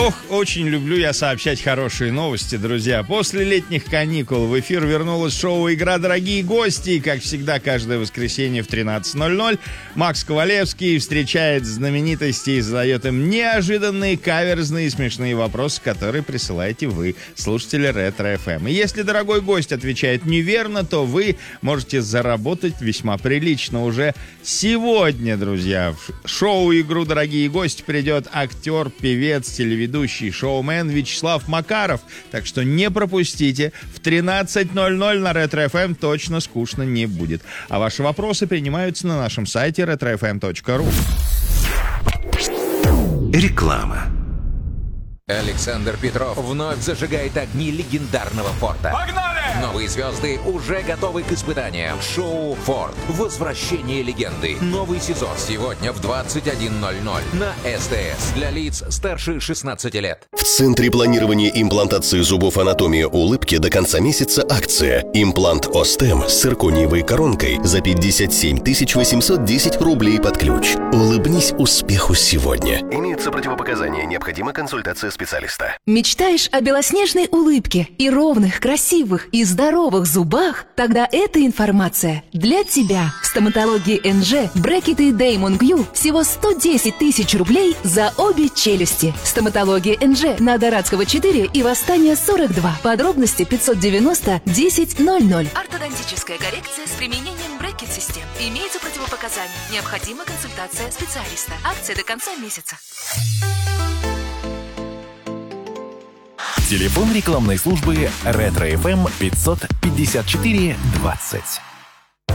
Ох, очень люблю я сообщать хорошие новости, друзья. После летних каникул в эфир вернулось шоу «Игра, дорогие гости». И, как всегда, каждое воскресенье в 13:00 Макс Ковалевский встречает знаменитостей и задает им неожиданные, каверзные и смешные вопросы, которые присылаете вы, слушатели Ретро ФМ. И если дорогой гость отвечает неверно, то вы можете заработать весьма прилично. Уже сегодня, друзья, в шоу «Игру, дорогие гости» придет актер, певец, телеведущий, шоумен Вячеслав Макаров. Так что не пропустите. В 13:00 на Ретро ФМ точно скучно не будет. А ваши вопросы принимаются на нашем сайте retrofm.ru. Реклама. Александр Петров вновь зажигает огни легендарного форта. Погнали! Новые звезды уже готовы к испытаниям. Шоу «Форт. Возвращение легенды». Новый сезон сегодня в 21:00 на СТС. Для лиц старше 16 лет. В Центре планирования имплантации зубов «Анатомия улыбки» до конца месяца акция. Имплант Остем с циркониевой коронкой за 57 810 рублей под ключ. Улыбнись успеху сегодня. Имеются противопоказания. Необходима консультация специалиста. Мечтаешь о белоснежной улыбке и ровных, красивых и здоровых зубах? Тогда эта информация для тебя. В стоматологии НЖ брекеты Damon Q всего 110 тысяч рублей за обе челюсти. Стоматология НЖ на Дорадского 4 и Восстания 42. Подробности 590 10 00. Ортодонтическая коррекция с применением брекет-систем. Имеются противопоказания. Необходима консультация специалиста. Акция до конца месяца. Телефон рекламной службы Ретро ФМ 554 20.